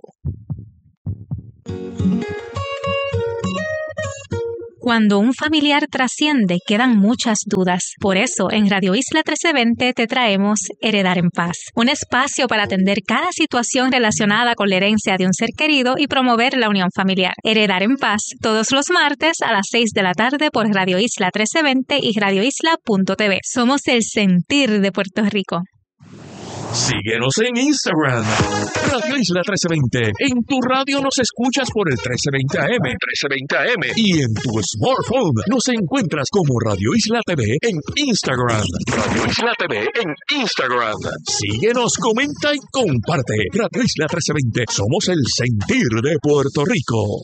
Cuando un familiar trasciende, quedan muchas dudas. Por eso, en Radio Isla trece veinte te traemos Heredar en Paz, un espacio para atender cada situación relacionada con la herencia de un ser querido y promover la unión familiar. Heredar en Paz, todos los martes a las seis de la tarde por Radio Isla trece veinte y radio isla punto t v. Somos el sentir de Puerto Rico. Síguenos en Instagram, Radio Isla trece veinte. En tu radio nos escuchas por el trece veinte A M, trece veinte A M. Y en tu smartphone nos encuentras como Radio Isla T V en Instagram. Radio Isla T V en Instagram. Síguenos, comenta y comparte. Radio Isla trece veinte. Somos el sentir de Puerto Rico.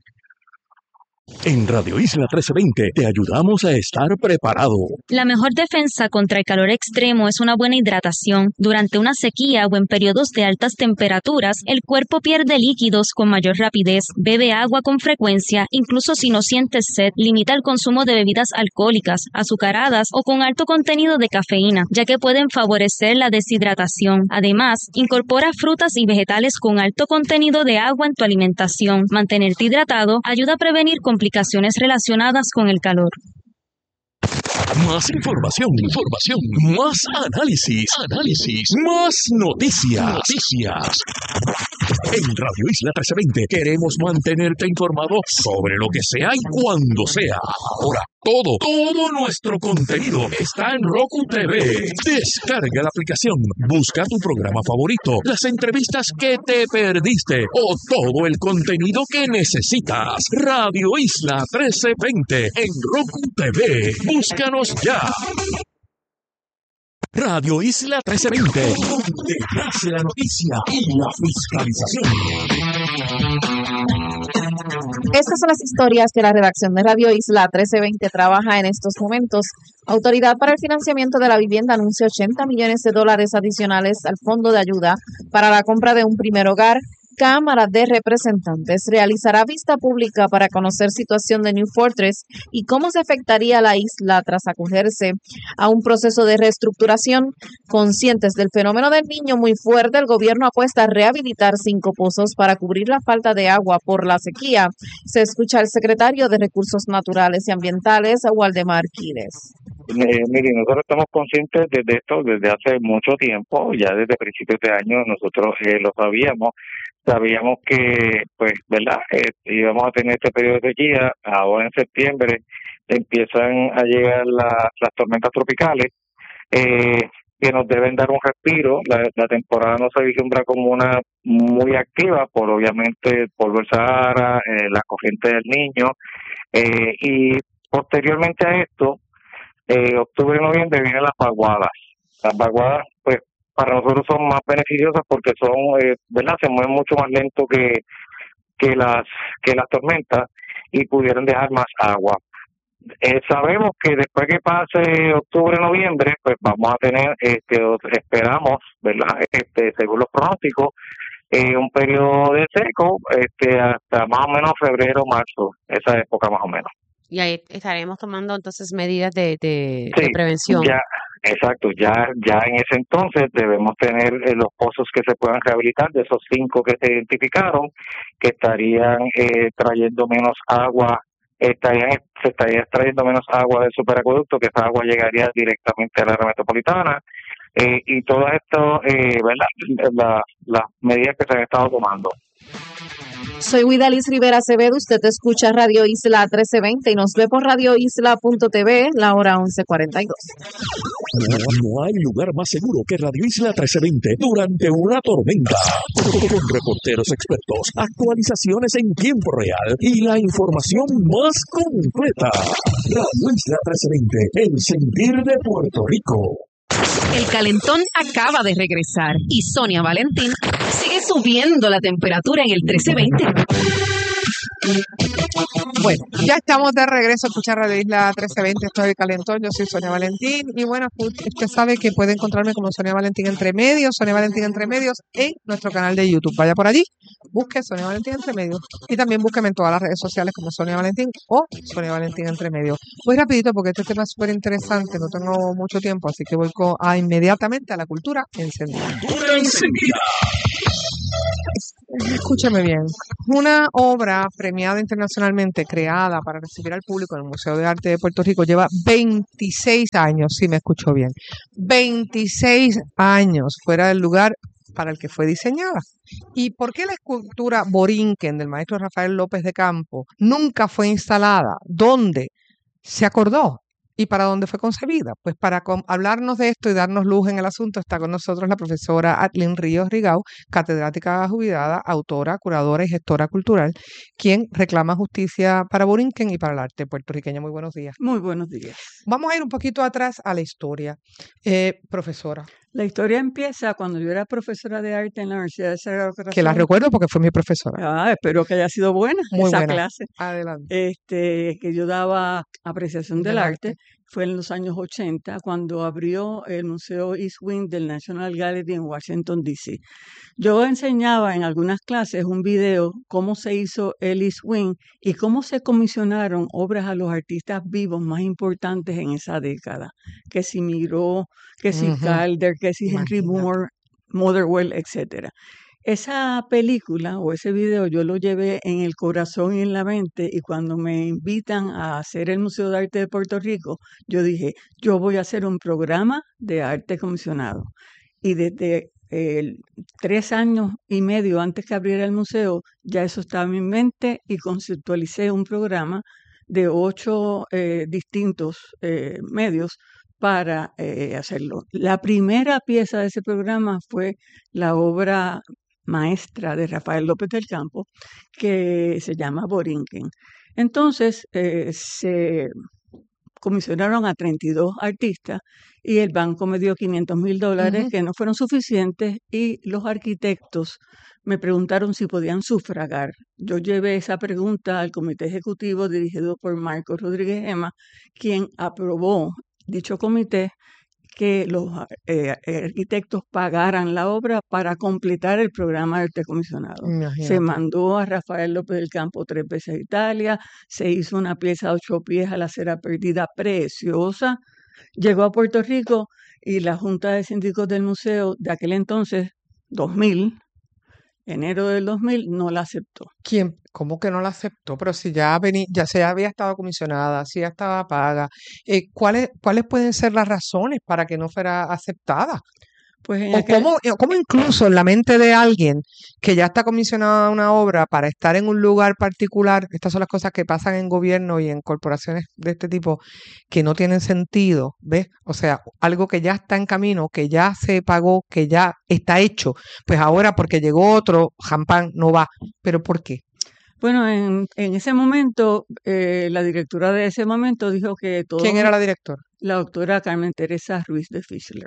En Radio Isla trece veinte te ayudamos a estar preparado. La mejor defensa contra el calor extremo es una buena hidratación. Durante una sequía o en periodos de altas temperaturas, el cuerpo pierde líquidos con mayor rapidez. Bebe agua con frecuencia, incluso si no sientes sed. Limita el consumo de bebidas alcohólicas, azucaradas o con alto contenido de cafeína, ya que pueden favorecer la deshidratación. Además, incorpora frutas y vegetales con alto contenido de agua en tu alimentación. Mantenerte hidratado ayuda a prevenir complicaciones relacionadas con el calor. Más información, información, más análisis, análisis, más noticias, noticias. En Radio Isla trece veinte queremos mantenerte informado sobre lo que sea y cuando sea. Ahora, todo, todo nuestro contenido está en Roku T V. Descarga la aplicación, busca tu programa favorito, las entrevistas que te perdiste o todo el contenido que necesitas. Radio Isla trece veinte en Roku T V. Búscanos ya. Radio Isla trece veinte, donde nace la noticia y la fiscalización. Estas son las historias que la redacción de Radio Isla trece veinte trabaja en estos momentos. Autoridad para el Financiamiento de la Vivienda anuncia ochenta millones de dólares adicionales al Fondo de Ayuda para la compra de un primer hogar. Cámara de Representantes realizará vista pública para conocer situación de New Fortress y cómo se afectaría la isla tras acogerse a un proceso de reestructuración. Conscientes del fenómeno del Niño muy fuerte, el gobierno apuesta a rehabilitar cinco pozos para cubrir la falta de agua por la sequía. Se escucha al secretario de Recursos Naturales y Ambientales, Waldemar Quiles. Eh, mire, nosotros estamos conscientes de esto desde hace mucho tiempo, ya desde principios de año nosotros eh, lo sabíamos. Sabíamos que, pues, ¿verdad? Eh, íbamos a tener este periodo de sequía. Ahora en septiembre empiezan a llegar la, las tormentas tropicales eh, que nos deben dar un respiro. La, la temporada no se vislumbra como una muy activa por, obviamente, el polvo del Sahara, eh, la corriente del Niño. Eh, y posteriormente a esto, eh, octubre y noviembre vienen las vaguadas. Las vaguadas, pues, para nosotros son más beneficiosas porque son, eh, ¿verdad? Se mueven mucho más lento que que las que las tormentas y pudieran dejar más agua. Eh, sabemos que después que pase octubre, noviembre, pues vamos a tener, este, esperamos, ¿verdad? Este, según los pronósticos, eh, un periodo de seco, este, hasta más o menos febrero, marzo, esa época más o menos. Y ahí estaremos tomando entonces medidas de, de, sí, de prevención. Ya, exacto, ya ya en ese entonces debemos tener eh, los pozos que se puedan rehabilitar, de esos cinco que se identificaron, que estarían eh, trayendo menos agua, estarían se estaría extrayendo menos agua del superacueducto, que esa agua llegaría directamente a la área metropolitana, eh, y todas estas, eh, ¿verdad? La, las medidas que se han estado tomando. Soy Widalis Rivera Acevedo, usted escucha Radio Isla trece veinte y nos ve por radio isla punto t v, la hora once cuarenta y dos. No, no hay lugar más seguro que Radio Isla trece veinte durante una tormenta. Con reporteros expertos, actualizaciones en tiempo real y la información más completa. Radio Isla trece veinte, el sentir de Puerto Rico. El calentón acaba de regresar y Sonia Valentín sigue subiendo la temperatura en el trece veinte. Bueno, ya estamos de regreso a escuchar Radio Isla trece veinte, estoy Calentón, yo soy Sonia Valentín y bueno, usted sabe que puede encontrarme como Sonia Valentín Entre Medios, Sonia Valentín Entre Medios en nuestro canal de YouTube. Vaya por allí, busque Sonia Valentín Entre Medios y también búsqueme en todas las redes sociales como Sonia Valentín o Sonia Valentín Entre Medios. Voy rapidito porque este tema es súper interesante, no tengo mucho tiempo, así que voy co- a inmediatamente a la cultura encendida. Cultura encendida. Escúchame bien, una obra premiada internacionalmente, creada para recibir al público en el Museo de Arte de Puerto Rico, lleva veintiséis años, si me escucho bien, veintiséis años fuera del lugar para el que fue diseñada. ¿Y por qué la escultura Borinquen del maestro Rafael López de Campo nunca fue instalada? ¿Dónde se acordó? ¿Y para dónde fue concebida? Pues para com- hablarnos de esto y darnos luz en el asunto está con nosotros la profesora Atlin Ríos Rigau, catedrática jubilada, autora, curadora y gestora cultural, quien reclama justicia para Borinquen y para el arte puertorriqueño. Muy buenos días. Muy buenos días. Vamos a ir un poquito atrás a la historia. Eh, profesora, La historia empieza cuando yo era profesora de arte en la Universidad de Sagrado que la Corazón. recuerdo porque fue mi profesora. Ah, espero que haya sido buena Muy esa buena. clase. Adelante. Este, que yo daba apreciación del Del arte. arte. Fue en los años ochenta cuando abrió el Museo East Wing del National Gallery en Washington, D C. Yo enseñaba en algunas clases un video cómo se hizo el East Wing y cómo se comisionaron obras a los artistas vivos más importantes en esa década. Que si Miró, que si Ujú. Calder, que si Henry Imagínate. Moore, Motherwell, etcétera. Esa película o ese video yo lo llevé en el corazón y en la mente y cuando me invitan a hacer el Museo de Arte de Puerto Rico, yo dije, yo voy a hacer un programa de arte comisionado. Y desde eh, tres años y medio antes que abriera el museo, ya eso estaba en mi mente y conceptualicé un programa de ocho eh, distintos eh, medios para eh, hacerlo. La primera pieza de ese programa fue la obra maestra de Rafael López del Campo, que se llama Borinquen. Entonces, eh, se comisionaron a treinta y dos artistas y el banco me dio quinientos mil dólares Ujú. que no fueron suficientes y los arquitectos me preguntaron si podían sufragar. Yo llevé esa pregunta al comité ejecutivo dirigido por Marcos Rodríguez Gema, quien aprobó dicho comité que los eh, arquitectos pagaran la obra para completar el programa de arte comisionado. Se Imagínate. mandó a Rafael López del Campo tres veces a Italia, se hizo una pieza de ocho pies a la cera perdida preciosa, llegó a Puerto Rico y la Junta de Síndicos del Museo de aquel entonces, dos mil, enero del dos mil, no la aceptó. ¿Quién? ¿Cómo que no la aceptó? Pero si ya, vení, ya se había estado comisionada, si ya estaba paga. Eh, ¿cuáles, cuáles pueden ser las razones para que no fuera aceptada? Pues en O aquel, cómo, o cómo incluso en la mente de alguien que ya está comisionada una obra para estar en un lugar particular, estas son las cosas que pasan en gobierno y en corporaciones de este tipo que no tienen sentido, ¿ves? O sea, algo que ya está en camino, que ya se pagó, que ya está hecho, pues ahora porque llegó otro, jampán, no va. ¿Pero por qué? bueno, en, en ese momento, eh, la directora de ese momento dijo que todo, ¿Quién era la directora? la doctora Carmen Teresa Ruiz de Fischler.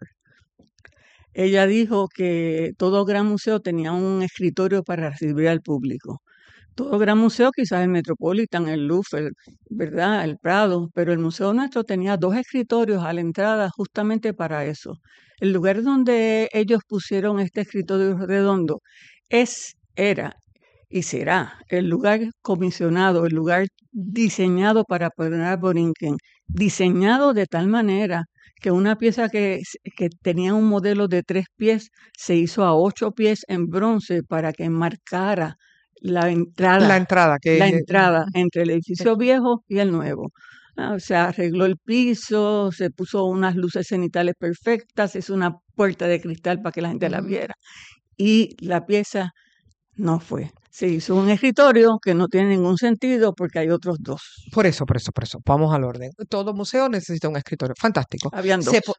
Ella dijo que todo gran museo tenía un escritorio para recibir al público. Todo gran museo, quizás el Metropolitan, el Louvre, el- ¿verdad? El Prado, pero el museo nuestro tenía dos escritorios a la entrada justamente para eso. El lugar donde ellos pusieron este escritorio redondo es, era y será el lugar comisionado, el lugar diseñado para poner a Borinquen, diseñado de tal manera que una pieza que, s- que tenía un modelo de tres pies se hizo a ocho pies en bronce para que marcara la La entrada, entrada, que la es, eh, entrada entre el edificio viejo y el nuevo. Ah, se arregló el piso, se puso unas luces cenitales perfectas, se hizo una puerta de cristal para que la gente la ujú. viera. Y la pieza No fue. Se hizo un escritorio que no tiene ningún sentido porque hay otros dos. Por eso, por eso, por eso. Vamos al orden. Todo museo necesita un escritorio. Fantástico. Habían dos. Se, po-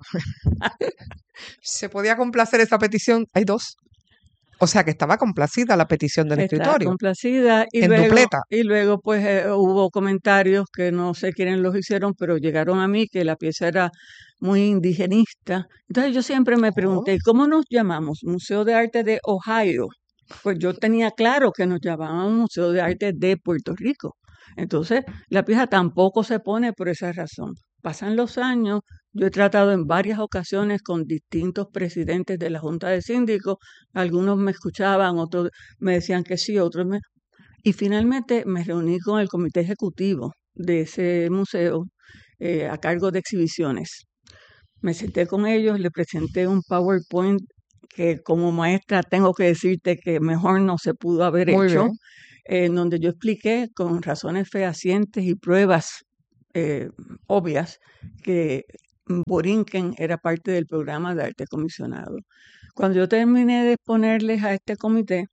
¿Se podía complacer esa petición? Hay dos. O sea que estaba complacida la petición del Está escritorio. complacida y En luego, dupleta. y luego pues eh, hubo comentarios que no sé quiénes los hicieron, pero llegaron a mí que la pieza era muy indigenista. Entonces yo siempre me pregunté, ¿cómo nos llamamos? Museo de Arte de Ohio. Pues yo tenía claro que nos llamábamos Museo de Arte de Puerto Rico. Entonces la pieza tampoco se pone por esa razón. Pasan los años, yo he tratado en varias ocasiones con distintos presidentes de la Junta de Síndicos, algunos me escuchaban, otros me decían que sí, otros me... Y finalmente me reuní con el comité ejecutivo de ese museo eh, a cargo de exhibiciones. Me senté con ellos, le presenté un PowerPoint que como maestra tengo que decirte que mejor no se pudo haber Muy hecho, bien. eh, en donde yo expliqué con razones fehacientes y pruebas eh, obvias que Borinquen era parte del programa de arte comisionado. Cuando yo terminé de exponerles a este comité,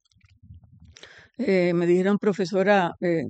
eh, me dijeron, profesora, eh,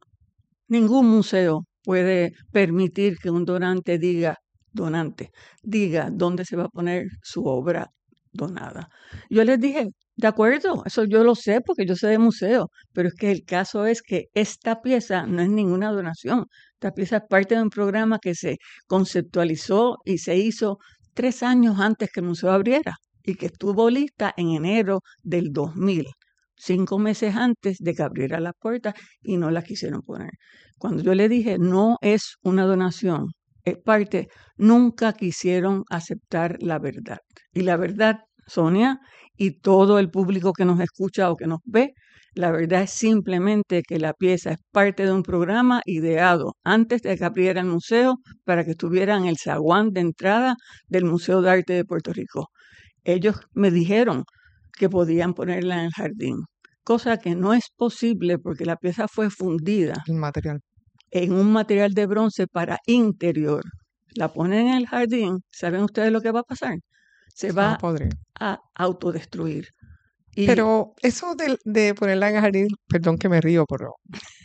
ningún museo puede permitir que un donante diga, donante, diga dónde se va a poner su obra donada. Yo les dije, de acuerdo, eso yo lo sé porque yo sé de museo, pero es que el caso es que esta pieza no es ninguna donación. Esta pieza es parte de un programa que se conceptualizó y se hizo tres años antes que el museo abriera y que estuvo lista en enero del dos mil, cinco meses antes de que abriera las puertas y no la quisieron poner. Cuando yo le dije, no es una donación, es parte, nunca quisieron aceptar la verdad. Y la verdad, Sonia, y todo el público que nos escucha o que nos ve, la verdad es simplemente que la pieza es parte de un programa ideado antes de que abriera el museo para que estuviera en el zaguán de entrada del Museo de Arte de Puerto Rico. Ellos me dijeron que podían ponerla en el jardín, cosa que no es posible porque la pieza fue fundida El material. en un material de bronce para interior. La ponen en el jardín, ¿saben ustedes lo que va a pasar? Se va No podría. a autodestruir. Y Pero eso de, de ponerla en el jardín, perdón que me río, pero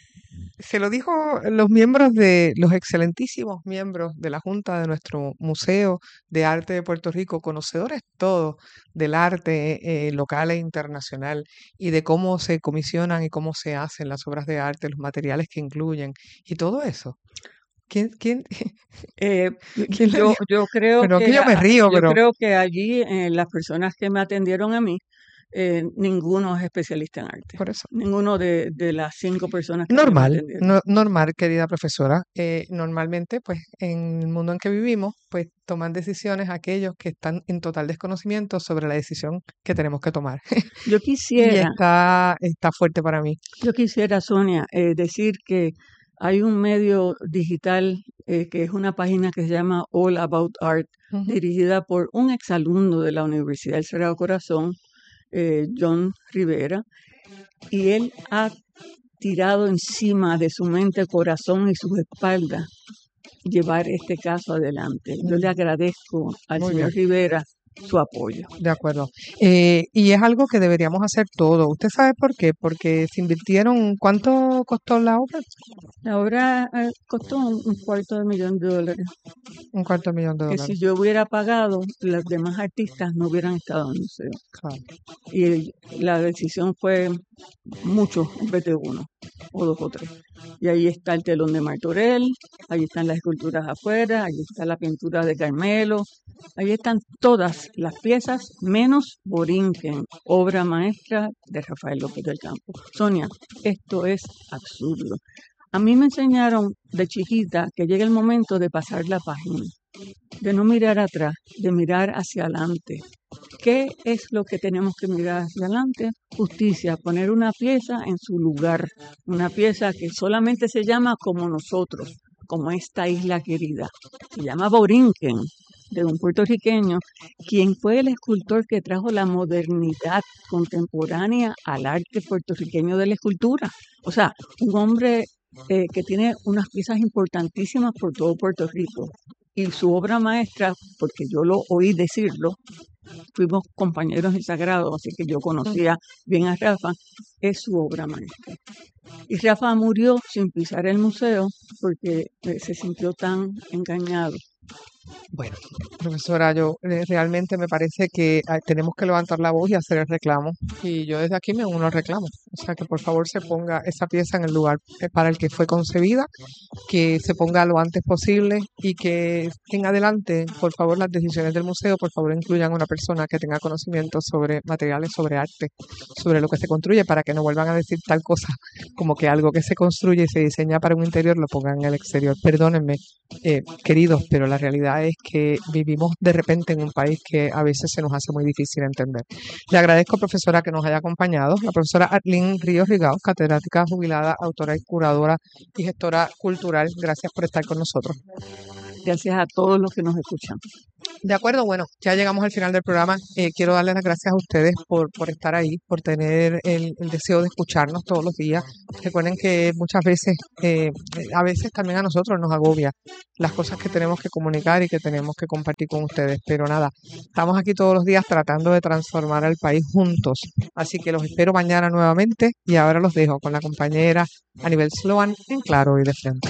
se lo dijo los miembros de, los excelentísimos miembros de la Junta de nuestro Museo de Arte de Puerto Rico, conocedores todos del arte eh, local e internacional y de cómo se comisionan y cómo se hacen las obras de arte, los materiales que incluyen y todo eso. ¿Quién, quién, eh, quién le yo, dijo? yo creo Perdón que que yo me a- río, yo pero creo que allí eh, las personas que me atendieron a mí, eh, ninguno es especialista en arte. por eso. Ninguno de, de las cinco personas que a mí me Normal, atendieron. no- normal, querida profesora. Eh, normalmente, pues, en el mundo en que vivimos, pues, toman decisiones aquellos que están en total desconocimiento sobre la decisión que tenemos que tomar. Yo Y quisiera, está, está fuerte para mí. yo quisiera, Sonia, eh, decir que hay un medio digital eh, que es una página que se llama All About Art, Ujú. dirigida por un exalumno de la Universidad del Sagrado Corazón, eh, John Rivera, y él ha tirado encima de su mente, corazón y sus espaldas llevar este caso adelante. Yo le agradezco al Muy señor bien. Rivera su apoyo. De acuerdo. Eh, y es algo que deberíamos hacer todo. ¿Usted sabe por qué? Porque se invirtieron, ¿cuánto costó la obra? La obra eh, costó un, un cuarto de millón de dólares, Un cuarto de millón de que dólares. si yo hubiera pagado, los demás artistas no hubieran estado en el museo. Claro. Y el- la decisión fue mucho en vez de uno, o dos o tres. Y ahí está el telón de Martorell, ahí están las esculturas afuera, ahí está la pintura de Carmelo, ahí están todas las piezas, menos Borinquen, obra maestra de Rafael López del Campo. Sonia, esto es absurdo. A mí me enseñaron de chiquita que llega el momento de pasar la página, de no mirar atrás, de mirar hacia adelante. ¿Qué es lo que tenemos que mirar hacia adelante? Justicia, poner una pieza en su lugar, una pieza que solamente se llama como nosotros, como esta isla querida. Se llama Borinquen, de un puertorriqueño, quien fue el escultor que trajo la modernidad contemporánea al arte puertorriqueño de la escultura. O sea, un hombre eh, que tiene unas piezas importantísimas por todo Puerto Rico. Y su obra maestra, porque yo lo oí decirlo, fuimos compañeros en Sagrado, así que yo conocía bien a Rafa, es su obra maestra. Y Rafa murió sin pisar el museo porque eh, se sintió tan engañado. Bueno, profesora, yo eh, realmente me parece que ah, tenemos que levantar la voz y hacer el reclamo. Y yo desde aquí me uno al reclamo. O sea, que por favor se ponga esa pieza en el lugar eh, para el que fue concebida, que se ponga lo antes posible y que en adelante, por favor, las decisiones del museo, por favor, incluyan a una persona que tenga conocimiento sobre materiales, sobre arte, sobre lo que se construye, para que no vuelvan a decir tal cosa como que algo que se construye y se diseña para un interior lo pongan en el exterior. Perdónenme, eh, queridos, pero la realidad es que vivimos de repente en un país que a veces se nos hace muy difícil entender. Le agradezco, profesora, que nos haya acompañado. La profesora Arlene Ríos Rigao, catedrática jubilada, autora y curadora y gestora cultural. Gracias por estar con nosotros. Gracias a todos los que nos escuchan. De acuerdo, bueno, ya llegamos al final del programa. Eh, quiero darles las gracias a ustedes por, por estar ahí, por tener el, el deseo de escucharnos todos los días. Recuerden que muchas veces, eh, a veces también a nosotros nos agobia las cosas que tenemos que comunicar y que tenemos que compartir con ustedes. Pero nada, estamos aquí todos los días tratando de transformar al país juntos. Así que los espero mañana nuevamente y ahora los dejo con la compañera Anibel Sloan en Claro y de Frente.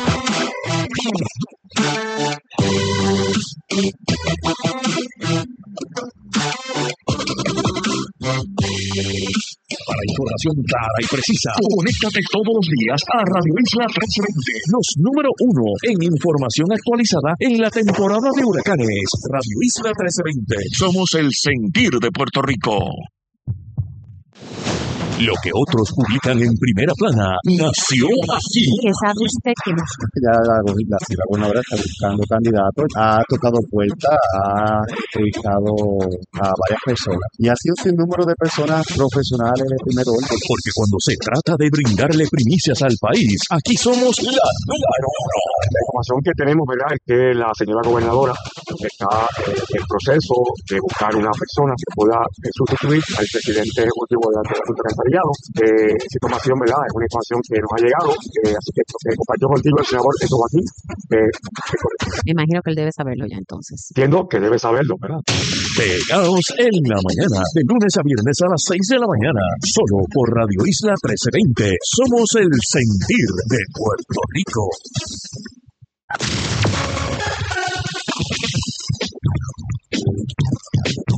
Para información clara y precisa, conéctate todos los días a Radio Isla trescientos veinte, los número uno en información actualizada en la temporada de huracanes. Radio Isla trescientos veinte, somos el sentir de Puerto Rico. Lo que otros publican en primera plana nació aquí. ¿Qué sabe usted que no? Ya la, la, la gobernadora está buscando candidatos, ha tocado puertas, ha entrevistado a varias personas y ha sido sin número de personas profesionales de primer orden. Porque cuando se trata de brindarle primicias al país, aquí somos la número uno. La información que tenemos, ¿verdad?, es que la señora gobernadora está eh, en proceso de buscar una persona que pueda eh, sustituir al presidente ejecutivo de la Junta de Empresariado. Eh, esa información, ¿verdad?, es una información que nos ha llegado, eh, así que eh, compartió contigo el senador eso aquí. Eh, Me imagino que él debe saberlo ya entonces. Entiendo que debe saberlo, ¿verdad? Pegaos en la mañana, de lunes a viernes a las seis de la mañana, solo por Radio Isla trece veinte. Somos el sentir de Puerto Rico.